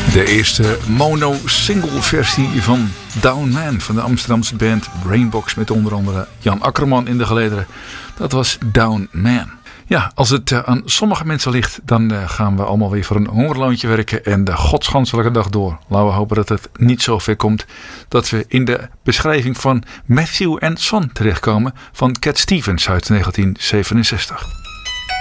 De eerste mono-single versie van Down Man van de Amsterdamse band Brainbox met onder andere Jan Akkerman in de gelederen. Dat was Down Man. Ja, als het aan sommige mensen ligt, dan gaan we allemaal weer voor een hongerloontje werken en de godsganselijke dag door. Laten we hopen dat het niet zo ver komt dat we in de beschrijving van Matthew and Son terechtkomen van Cat Stevens uit 1967.